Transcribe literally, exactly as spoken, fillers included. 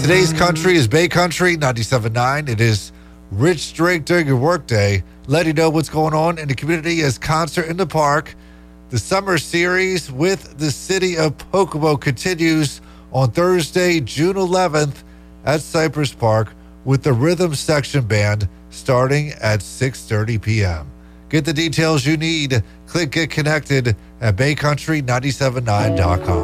Today's country is Bay Country ninety-seven point nine. It is Rich Drake during your workday. Let you know what's going on in the community as Concert in the Park. The summer series with the city of Pocono continues on Thursday, June eleventh at Cypress Park with the Rhythm Section Band starting at six thirty p.m. Get the details you need. Click Get Connected at bay country nine seven nine dot com.